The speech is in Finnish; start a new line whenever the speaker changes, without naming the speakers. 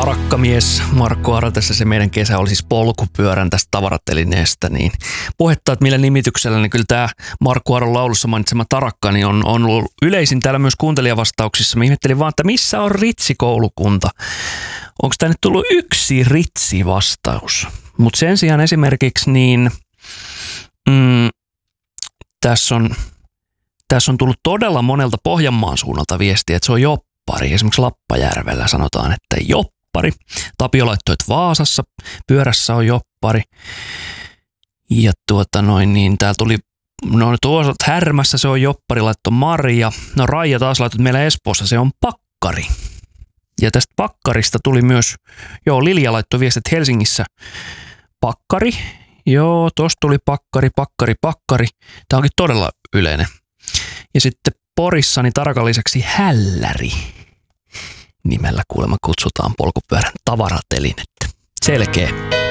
Tarakkamies Markku Aro tässä, se meidän kesä oli siis polkupyörän tästä tavaratelineestä, niin puhetta, että millä nimityksellä, niin kyllä tämä Markku Aron laulussa mainitsema Tarakka niin on ollut yleisin täällä myös kuuntelijavastauksissa. Mä ihmettelin vaan, että missä on Ritsi-koulukunta? Onko tänne tullut yksi Ritsi-vastaus? Mutta sen sijaan esimerkiksi niin tässä on tullut todella monelta Pohjanmaan suunnalta viestiä, että se on joppari. Esimerkiksi Lappajärvellä sanotaan, että joppari. Tapio laittoi, että Vaasassa pyörässä on joppari. Ja niin täällä tuli, tuossa Härmässä se on joppari, laittoi Maria. No Raija taas laittoi, että meillä Espoossa se on pakkari. Ja tästä pakkarista tuli myös, Lilja laittoi viesti, että Helsingissä pakkari. Joo, tosta tuli pakkari. Tämä onkin todella yleinen. Ja sitten Porissa niin Tarakan lisäksi Hälläri nimellä kuulemma kutsutaan polkupyörän tavaratelinettä. Selkeä.